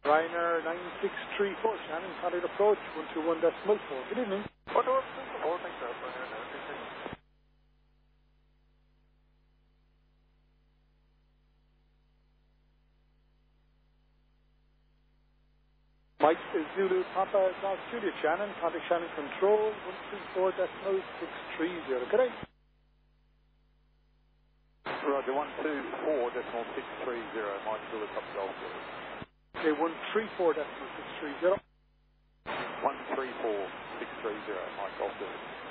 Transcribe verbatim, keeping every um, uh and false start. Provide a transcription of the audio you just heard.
Ryanair nine six three four, Shannon, contact approach one two one decimal four. Good evening. What do I have four? Thanks, sir. Ryanair nine six three. Mike is Zulu Papa Golf Juliet, Shannon, contact Shannon Control one two four decimal six three zero. Good day. Roger, one two four decimal six three zero. Mike Zulu Papa Golf Juliet. Okay, one three four decimal six three zero. one three four six three zero. Mike Golf Juliet.